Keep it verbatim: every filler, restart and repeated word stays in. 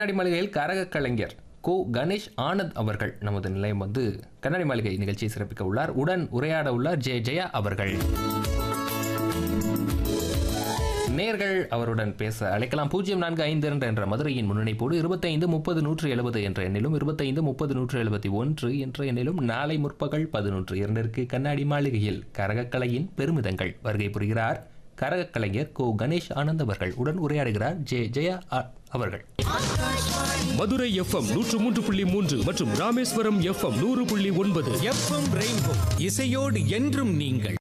கண்ணாடி மாளிகையில் கரக கலைஞர் கோ கணேஷ் ஆனந்த் அவர்கள் நமது நிலையம் வந்து கண்ணாடி மாளிகை நிகழ்ச்சியை சிறப்பிக்க உள்ளார். உடன் உரையாட உள்ளார் ஜெய ஜெயா அவர்கள். நேர்கள் அவருடன் பேச அழைக்கலாம். பூஜ்ஜியம் நான்கு ஐந்து இரண்டு என்ற மதுரையின் முன்னணிப்போடு இருபத்தைந்து முப்பது நூற்று எழுபது என்ற எண்ணிலும் இருபத்தைந்து முப்பது நூற்று எழுபத்தி ஒன்று என்ற எண்ணிலும் நாளை முற்பகல் பதினொன்று இரண்டிற்கு கண்ணாடி மாளிகையில் கரகக்கலையின் பெருமிதங்கள் வருகை புரிகிறார் கரகக்கலைஞர் கோ கணேஷ் ஆனந்த் அவர்கள். உடன் உரையாடுகிறார் ஜெய ஜெயா அவர்கள். மதுரை எஃப்எம் நூற்று மூன்று புள்ளி மூன்று மற்றும் ராமேஸ்வரம் எஃப்எம் நூறு புள்ளி ஒன்பது. எஃப்எம் ரெயின்போ இசையோடு என்றும் நீங்கள்.